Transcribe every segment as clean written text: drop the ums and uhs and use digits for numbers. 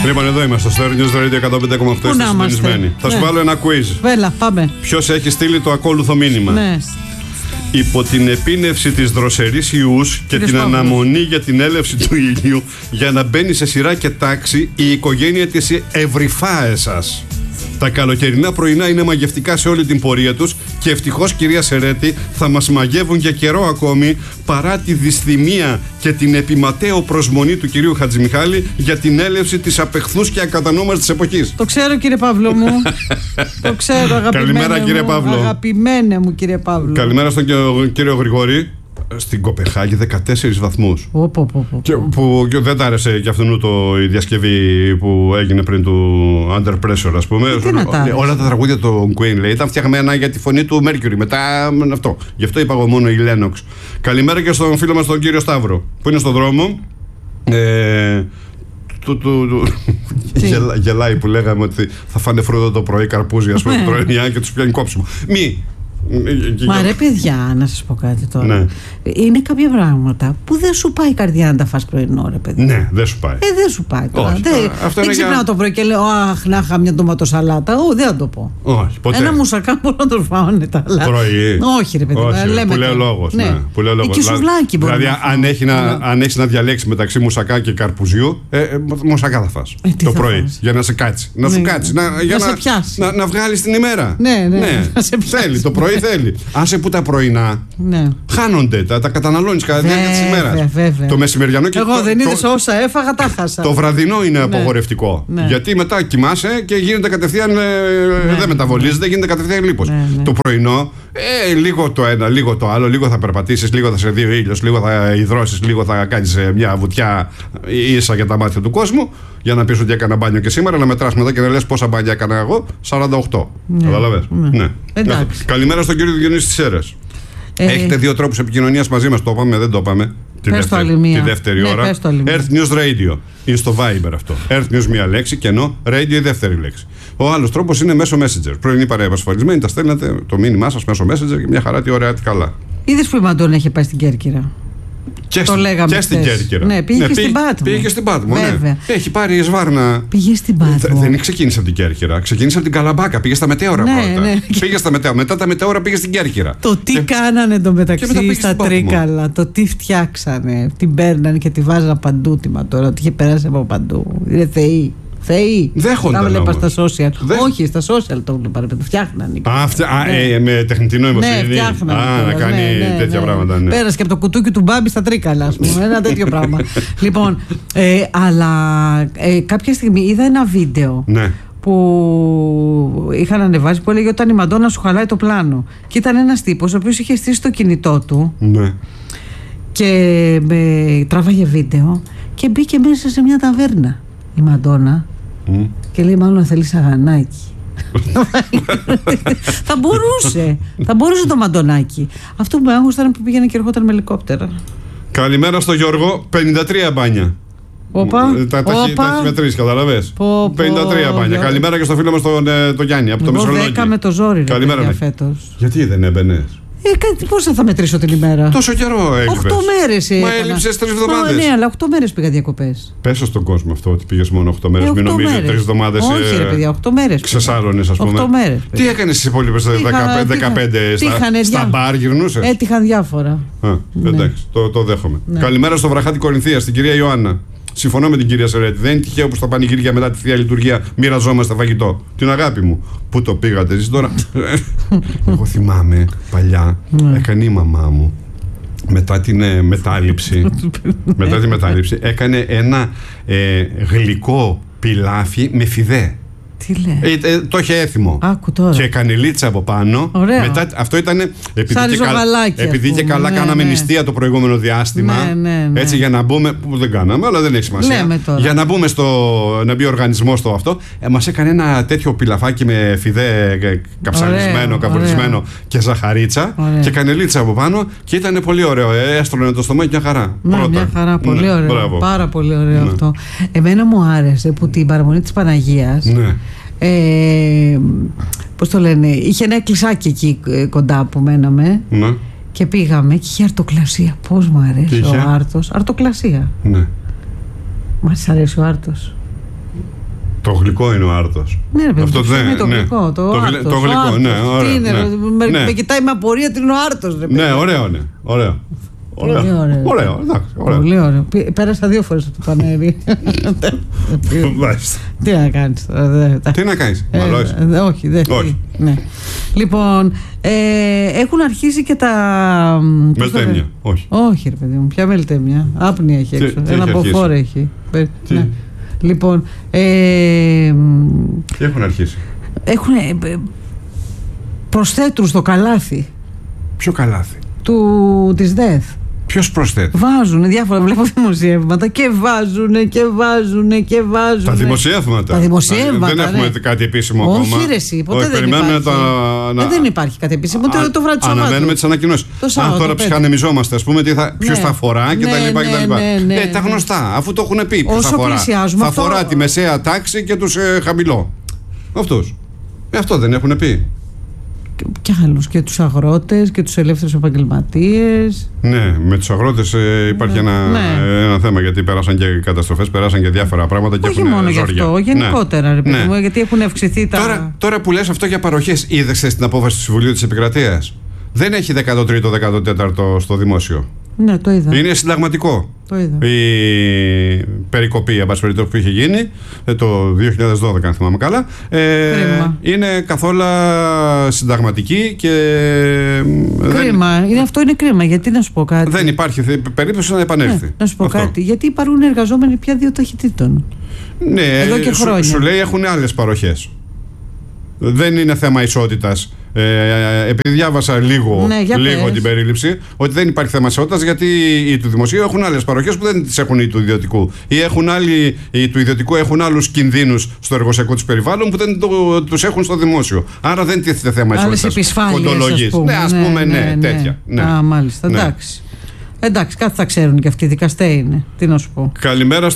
Λοιπόν, εδώ είμαστε στο News Radio 105,8. Είστε συντονισμένοι. Θα σου βάλω ένα quiz. Βέλα, πάμε. Ποιος έχει στείλει το ακόλουθο μήνυμα? Ναι. Υπό την επίνευση της δροσερής ιούς και την αναμονή για την έλευση του ήλιου, για να μπαίνει σε σειρά και τάξη η οικογένεια της Ευρυφάεσας. Τα καλοκαιρινά πρωινά είναι μαγευτικά σε όλη την πορεία τους και ευτυχώς, κυρία Σερέτη, θα μας μαγεύουν για καιρό ακόμη, παρά τη δυσθυμία και την επιματέο προσμονή του κυρίου Χατζημιχάλη για την έλευση της απεχθούς και ακατανόμαστης εποχής. Το ξέρω, κύριε Παύλο μου. Το ξέρω, αγαπημένε. Καλημέρα, κύριε Παύλο. Αγαπημένε μου, κύριε Παύλο. Καλημέρα στον κύριο Γρηγόρη. Στην Κοπεχάγη 14 βαθμούς. Που δεν τ' άρεσε και αυτόν η διασκευή που έγινε πριν του Under Pressure, ας πούμε. Όλα τα τραγούδια του Queen, λέει, ήταν φτιαγμένα για τη φωνή του Mercury. Μετά αυτό. Γι' αυτό είπα εγώ μόνο η Lennox. Καλημέρα και στον φίλο μας τον κύριο Σταύρο, που είναι στον δρόμο. Γελάει που λέγαμε ότι θα φάνε φρούτα το πρωί, καρπούζι, ας πούμε, πρωινιά και τους πιάνει κόψιμο. Μα ρε παιδιά, να σας πω κάτι τώρα. Ναι. Είναι κάποια πράγματα που δεν σου πάει η καρδιά να τα φας πρωινό, ρε παιδί. Ναι, δεν σου πάει. Δεν σου πάει τώρα. Δεν ξυπνάω το πρωί και λέω, αχ, να είχα μια ντοματοσαλάτα. Δεν θα το πω. Όχι, ποτέ. Ένα μουσακά μπορώ να το φάω τα άλλα. Πρωί. Όχι, ρε παιδί. Που λέει ο λόγος. Και σουβλάκι μπορεί. Δηλαδή, αν έχεις να διαλέξεις μεταξύ μουσακά και καρπουζιού, μουσακά θα φας το πρωί. Για να σε κάτσει. Να σου κάτσει. Να βγάλεις την ημέρα. Ναι. Θέλει το πρωί. Θέλει. Άσε που τα πρωινά χάνονται, τα καταναλώνεις κατά τη διάρκεια της ημέρας. Το μεσημεριανό και εγώ δεν είδες όσα έφαγα, τα χάσα. Το βραδινό είναι απογορευτικό. Γιατί μετά κοιμάσαι και γίνεται κατευθείαν. Δεν μεταβολίζεται, γίνεται κατευθείαν λίπος. Το πρωινό, λίγο το ένα, λίγο το άλλο, λίγο θα περπατήσεις, λίγο θα σε δει ο ήλιος, λίγο θα υδρώσεις, λίγο θα κάνεις μια βουτιά ίσα για τα μάτια του κόσμου. Για να πεις ότι έκανα μπάνιο και σήμερα, να μετράς μετά και να λες πόσα μπάνια έκανα εγώ, 48. Καταλαβες. Ναι. Καλημέρα στον κύριο Διονύση της Σέρρες. Έχετε δύο τρόπους επικοινωνίας μαζί μας. Το είπαμε, δεν το είπαμε. Τη δεύτερη ώρα. Earth News Radio. Είναι στο Viber αυτό. Earth News μία λέξη και ενώ Radio η δεύτερη λέξη. Ο άλλος τρόπος είναι μέσω Messenger. Πρωινή παρέα ασφαλισμένη, τα στέλνετε το μήνυμά σας μέσω Messenger και μια χαρά, τι ωραία, τι καλά. Είδες που η Μαντώνα είχε πάει στην Κέρκυρα? Και στην Κέρκυρα. Ναι, πήγε και στην Πάτμο. Πήγε και στην Πάτμο. Ναι. Έχει πάρει η Σβάρνα. Πήγε στην Πάτμο. Δεν ξεκίνησε από την Κέρκυρα. Ξεκίνησε από την Καλαμπάκα. Πήγε στα μετέωρα πρώτα. Ναι. Πήγε στα μετέωρα. Μετά τα μετέωρα πήγε στην Κέρκυρα. Το τι κάνανε το μεταξύ στα Τρίκαλα. Το τι φτιάξανε. Την παίρνανε και τη βάζανε παντού τη Μαντώνα. Ότι είχε περάσει από παντού. Είναι θεοί. Δέχονταν. Τα βλέπα στα social. Όχι, στα social το βλέπα. Το φτιάχνανε. Με τεχνητή νοημοσύνη. Ναι, φτιάχνανε. Να κάνει τέτοια πράγματα. Πέρασε και από το κουτούκι του Μπάμπη στα Τρίκαλα, ας πούμε. Ένα τέτοιο πράγμα. Λοιπόν, αλλά κάποια στιγμή είδα ένα βίντεο. Που είχαν ανεβάσει που έλεγε όταν η Μαντώνα σου χαλάει το πλάνο. Και ήταν ένας τύπος ο οποίος είχε στήσει το κινητό του και τράβαγε βίντεο και μπήκε μέσα σε μια ταβέρνα η Μαντώνα και λέει μάλλον θέλει σαγανάκι. Θα μπορούσε το Μαντωνάκι. Αυτό που με άγχωσε ήταν που πήγαινε και ερχόταν με ελικόπτερα. Καλημέρα στο Γιώργο. 53 μπάνια. Τα έχει μετρήσει, καταλαβες. 53 μπάνια. Καλημέρα και στο φίλο μας τον Γιάννη από το Μεσολόγιο. 10 με το ζόρι. Καλημέρα φέτος. Γιατί δεν έμπαινες? Πώς θα μετρήσω την ημέρα? Τόσο καιρό έλειπες. 8 μέρες. Μα έλειψες 3 εβδομάδες. Ναι, αλλά 8 μέρες πήγα διακοπές. Πέσω στον κόσμο αυτό ότι πήγες μόνο 8 μέρες. Μην νομίζεις 3 εβδομάδες. Όχι, ρε παιδιά, 8 μέρες. Ξεσάλωνες, ας πούμε. 8 μέρες. Τι έκανες στις υπόλοιπες 15 στα μπαρ, γυρνούσες? Έτυχαν διάφορα. Εντάξει, το δέχομαι. Καλημέρα στο Βραχάτη Κορινθία, στην κυρία Ιωάννα. Συμφωνώ με την κυρία Σερέτη. Δεν είναι τυχαίο που στα πανηγύρια μετά τη θεία λειτουργία μοιραζόμαστε φαγητό. Την αγάπη μου. Πού το πήγατε εσείς τώρα? Εγώ θυμάμαι παλιά, έκανε η μαμά μου μετά την μετάληψη έκανε ένα γλυκό πιλάφι με φιδέ. Τι λέει? Το είχε έθιμο. Άκου τώρα. Και κανελίτσα από πάνω. Μετά, αυτό ήταν. Επειδή και καλά κάναμε νηστεία το προηγούμενο διάστημα. Έτσι για να μπούμε. Που δεν κάναμε, αλλά δεν έχει σημασία. Για να μπούμε να μπει ο οργανισμός στο αυτό. Μας έκανε ένα τέτοιο πιλαφάκι με φιδέ καψαρισμένο, καβουρισμένο και ζαχαρίτσα. Και κανελίτσα από πάνω. Και ήταν πολύ ωραίο. Έστρωνε το στομάχι μια χαρά. Μια χαρά. Πολύ ωραίο. Πάρα πολύ ωραίο αυτό. Εμένα μου άρεσε που την παραμονή της Παναγίας. Πώς το λένε, είχε ένα εκκλησάκι εκεί κοντά που μέναμε και πήγαμε και είχε αρτοκλασία. Πώς μου αρέσει ο άρτος. Αρτοκλασία. Μας αρέσει ο άρτος. Το γλυκό είναι ο άρτος. Ναι, ρε παιδί, αυτό δεν είναι το γλυκό. Το γλυκό, ναι. Τι είναι, με κοιτάει με απορία, τι είναι ο άρτος. Ναι, ωραίο. Ωραίο, εντάξει. Πολύ ωραίο. Πέρασα 2 φορές από το πανέρι. Τι να κάνεις τώρα. Τι να κάνεις, μαλώσεις. Όχι, δεν. Λοιπόν, έχουν αρχίσει και τα. Μελτέμια, όχι. Όχι, ρε παιδί μου, ποια μελτέμια. Άπνοια έχει έξω. Ένα μποφόρ έχει. Λοιπόν. Τι έχουν αρχίσει. Έχουν. Προσθέτουν στο καλάθι. Ποιο καλάθι? Της ΔΕΘ. Ποιος προσθέτει? Βάζουν διάφορα, βλέπω δημοσιεύματα και βάζουν. Τα δημοσιεύματα. Δεν έχουμε κάτι επίσημο ακόμα. Όχι, ρε, εσύ, ποτέ δεν υπάρχει. Δεν υπάρχει κάτι επίσημο, ούτε το βράδυ του Σαββάτου. Αναμένουμε τις ανακοινώσεις. Αν τώρα ψυχανεμιζόμαστε, ας πούμε, ποιος θα φορά κτλ. Τα γνωστά, αφού το έχουν πει. Ποιος θα φορά τη μεσαία τάξη και τους χαμηλό. Αυτούς. Αυτό δεν έχουν πει. Και άλλους, και τους αγρότες και τους ελεύθερους επαγγελματίες. Ναι, με τους αγρότες υπάρχει ένα θέμα, γιατί πέρασαν και καταστροφές, πέρασαν και διάφορα πράγματα και όχι έχουν μόνο γι' αυτό, γενικότερα, ρε παιδί μου, γιατί έχουν αυξηθεί τα. Τώρα που λες αυτό για παροχές, είδες την απόφαση του Συμβουλίου της Επικρατείας? Δεν έχει 13ο-14ο στο δημόσιο. Ναι, το είδα. Είναι συνταγματικό. Το είδα. Η περικοπή, που είχε γίνει το 2012, αν θυμάμαι καλά, είναι καθόλου συνταγματική και. Κρίμα. Αυτό είναι κρίμα. Γιατί να σου πω κάτι. Δεν υπάρχει περίπτωση να επανέλθει. Να σου πω κάτι. Γιατί υπάρχουν εργαζόμενοι πια 2 ταχυτήτων. Ναι, εδώ και χρόνια. Σου λέει έχουν άλλες παροχές. Δεν είναι θέμα ισότητας. Επειδή διάβασα λίγο την περίληψη, ότι δεν υπάρχει θέμα ισότητας, γιατί οι του δημοσίου έχουν άλλες παροχές που δεν τις έχουν οι του ιδιωτικού. Ή οι του ιδιωτικού έχουν άλλους κινδύνους στο εργοσιακό τους περιβάλλον που δεν τους έχουν στο δημόσιο. Άρα δεν τίθεται θέμα ισότητας. Άλλες επισφάλειες, ας πούμε, τέτοια. Α, μάλιστα, εντάξει. Εντάξει, κάτι θα ξέρουν και αυτοί οι δικαστές είναι. Τι να σου πω. Καλημέρα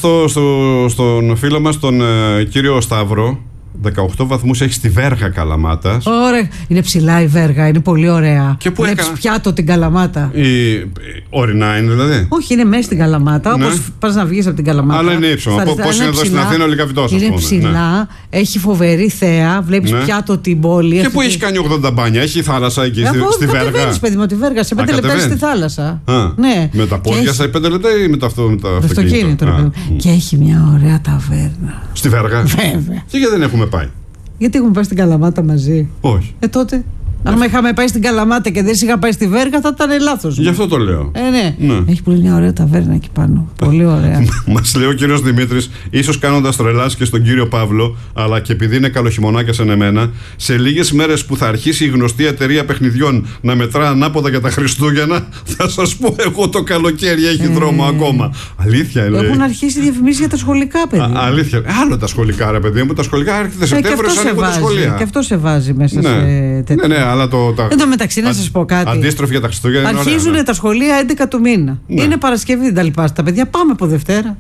στον φίλο μας, τον κύριο Σταύρο. 18 βαθμούς έχει στη Βέργα Καλαμάτας. Ωραία. Είναι ψηλά η Βέργα, είναι πολύ ωραία. Και πού βλέπεις πιάτο την Καλαμάτα. Ορεινά είναι δηλαδή. Όχι, είναι μέσα στην Καλαμάτα. Ναι. Όπως πας να βγεις από την Καλαμάτα. Αλλά είναι ύψωμα. Πώς είναι εδώ στην Αθήνα, όλοι καβιτός. Είναι ψηλά, έχει φοβερή θέα, βλέπεις πιάτο την πόλη. Και πού έχει κάνει 80 μπάνια, έχει θάλασσα εκεί στη Βέργα. Κατεβαίνεις, παιδί μου, τη Βέργα, σε 5 λεπτά στη θάλασσα. Ναι. Με τα πόδια σε 5 λεπτά ή με το αυτοκίνητο. Και έχει μια ωραία ταβέρνα. Στη Βέργα. Βέβαια. Και γιατί δεν έχουμε πάει? Γιατί έχουμε πάει στην Καλαμάτα μαζί? Όχι. Τότε. Αν είχαμε πάει στην Καλαμάτα και δεν είχα πάει στη Βέργα, θα ήταν λάθος. Γι' αυτό το λέω. Ναι. Έχει πολύ μια ωραία ταβέρνα εκεί πάνω. Πολύ ωραία. Μας λέει ο κύριος Δημήτρης, ίσως κάνοντας τρελάσεις και στον κύριο Παύλο, αλλά και επειδή είναι καλοχειμωνάκια σαν εμένα, σε λίγες μέρες που θα αρχίσει η γνωστή εταιρεία παιχνιδιών να μετρά ανάποδα για τα Χριστούγεννα, θα σας πω εγώ το καλοκαίρι έχει δρόμο ακόμα. Αλήθεια λέει. Έχουν αρχίσει διαφημίσεις για τα σχολικά, παιδιά. Αλήθεια. Άλλο τα σχολικά, ρε παιδί μου. Τα σχολικά έρχεται Σεπτέμβριο, σαν τα σχολεία. Και αυτό σε βάζει μέσα σε τέτοια. Ναι, αλλά εν τω μεταξύ, να σας πω κάτι. Αντίστροφη για τα Χριστούγεννα. Αρχίζουν τα σχολεία 11 του μήνα. Ναι. Είναι Παρασκευή, δεν τα λοιπά. Τα παιδιά πάμε από Δευτέρα.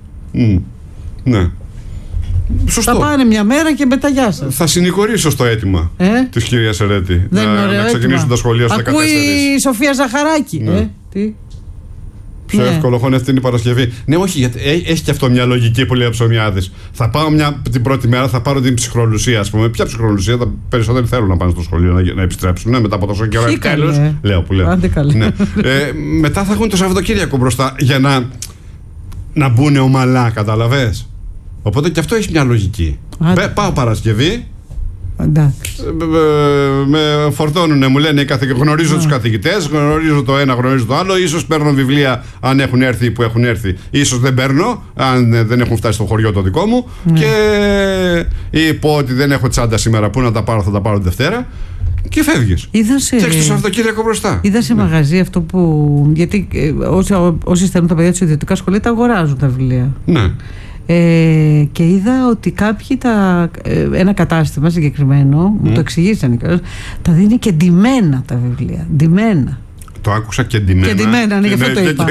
Ναι. Σωστό. Θα πάνε μια μέρα και μετά γεια σας. Θα συνηγορήσω στο αίτημα της κυρίας Ερέτη. Να ξεκινήσουν τα σχολεία στις 14. Ακούει η Σοφία Ζαχαράκη. Ναι. Τι. Πιο εύκολο χώνει αυτή είναι η Παρασκευή. Ναι, όχι, γιατί έχει και αυτό μια λογική που λέει ο Ψωμιάδης. Θα πάω την πρώτη μέρα, θα πάρω την ψυχρολουσία, ας πούμε. Ποια ψυχρολουσία? Τα περισσότεροι θέλουν να πάνε στο σχολείο να επιστρέψουν μετά από τόσο καιρό. Τέλος. Λέω. Ναι. Μετά θα έχουν το Σαββατοκύριακο μπροστά για να μπουν ομαλά, κατάλαβες. Οπότε και αυτό έχει μια λογική. Πάω Παρασκευή. Με φορτώνουνε, μου λένε γνωρίζω τους καθηγητές, γνωρίζω το ένα, γνωρίζω το άλλο. Ίσως παίρνω βιβλία αν έχουν έρθει που έχουν έρθει. Ίσως δεν παίρνω αν δεν έχουν φτάσει στο χωριό το δικό μου. Και πω ότι δεν έχω τσάντα σήμερα, πού να τα πάρω, θα τα πάρω Δευτέρα. Και φεύγεις. Και έχεις το Σαββατοκύριακο μπροστά. Είδα σε μαγαζί αυτό που. Γιατί όσοι στέλνουν τα παιδιά του ιδιωτικά σχολεία τα αγοράζουν τα βιβλία. Ναι. Και είδα ότι κάποιοι ένα κατάστημα συγκεκριμένο, μου το εξηγήσανε, τα δίνει και ντυμένα τα βιβλία. Ντυμένα. Το άκουσα και ντυμένα. Και ντυμένα, ναι, γι' αυτό το είπα.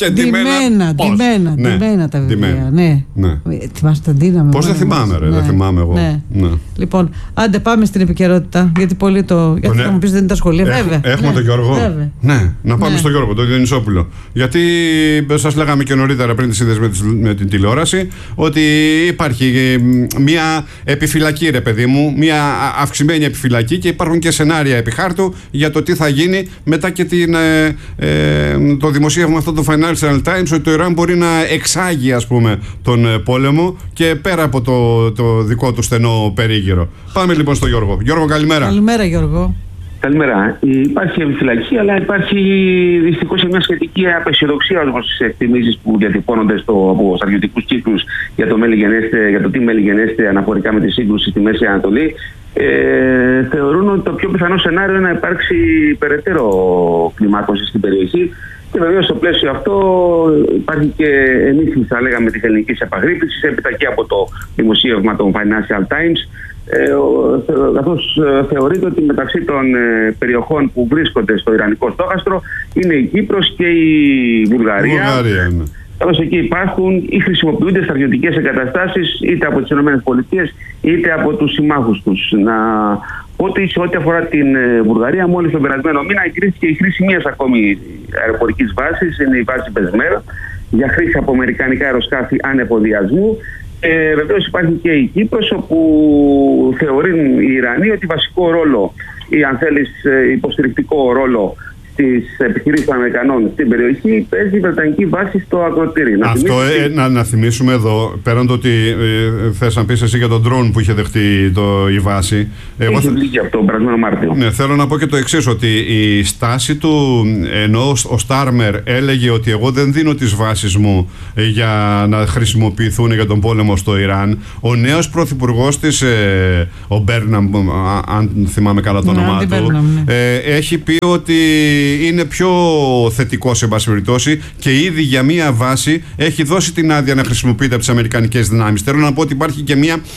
Ντυμένα τα βιβλία. Ναι. Θυμάσαι τα ντύναμε. Πώς δεν θυμάμαι, ρε. Δεν θυμάμαι εγώ. Λοιπόν, άντε πάμε στην επικαιρότητα. Γιατί πολλοί το. Γιατί θα μου πεις δεν είναι τα σχολεία. Βέβαια. Έχουμε τον Γιώργο. Ναι, να πάμε στον Γιώργο, τον Διονυσόπουλο. Γιατί σας λέγαμε και νωρίτερα πριν τις είδες με την τηλεόραση ότι υπάρχει μια επιφυλακή, ρε παιδί μου, μια αυξημένη επιφυλακή και υπάρχουν και σενάρια επί χάρτου για το τι θα γίνει μετά και το δημοσίευμα αυτό του Financial Times ότι το Ιράν μπορεί να εξάγει, ας πούμε, τον πόλεμο και πέρα από το δικό του στενό περίγυρο. Πάμε λοιπόν στον Γιώργο. Γιώργο, καλημέρα. Καλημέρα, Γιώργο. Καλημέρα. Υπάρχει επιφυλακή, αλλά υπάρχει δυστυχώς μια σχετική απεσιοδοξία ως προς τις εκτιμήσεις που διατυπώνονται από στρατιωτικούς κύκλους για το τι μέλη γενέστε αναφορικά με τη σύγκρουση στη Μέση Ανατολή. Θεωρούν ότι το πιο πιθανό σενάριο είναι να υπάρξει περαιτέρω κλιμάκωση στην περιοχή. Και βεβαίως στο πλαίσιο αυτό υπάρχει και ενίσχυση, θα λέγαμε, της ελληνικής επαγρύπνησης, έπειτα και από το δημοσίευμα των Financial Times, καθώς θεωρείται ότι μεταξύ των περιοχών που βρίσκονται στο Ιρανικό στόχαστρο είναι η Κύπρος και η Βουλγαρία. Καθώς εκεί υπάρχουν ή χρησιμοποιούνται στρατιωτικές εγκαταστάσεις είτε από τις ΗΠΑ είτε από τους συμμάχους τους. Να πω ότι σε ό,τι αφορά την Βουλγαρία, μόλις τον περασμένο μήνα εγκρίθηκε η χρήση μιας ακόμη αεροπορικής βάσης, είναι η βάση Μπεσμέρ, για χρήση από αμερικανικά αεροσκάφη ανεφοδιασμού. Βεβαίως υπάρχει και η Κύπρος, όπου θεωρούν οι Ιρανοί ότι βασικό ρόλο ή αν θέλεις υποστηρικτικό ρόλο στις επιχειρήσεις των Αμερικανών στην περιοχή παίζει η βρετανική βάση στο ακροτήρι. Να θυμίσουμε εδώ, πέραν το ότι θες να πεις εσύ για τον ντρόν που είχε δεχτεί η βάση. Έχει βγει από τον περασμένο Μάρτιο. Ναι, θέλω να πω και το εξής, ότι η στάση του, ενώ ο Στάρμερ έλεγε ότι εγώ δεν δίνω τις βάσεις μου για να χρησιμοποιηθούν για τον πόλεμο στο Ιράν, ο νέος πρωθυπουργός της, ο Μπέρναμ, αν θυμάμαι καλά το όνομά του, έχει πει ότι είναι πιο θετικό σε πάση περιπτώσει και ήδη για μία βάση έχει δώσει την άδεια να χρησιμοποιείται από τις αμερικανικές δυνάμεις. Θέλω να πω ότι υπάρχει και μία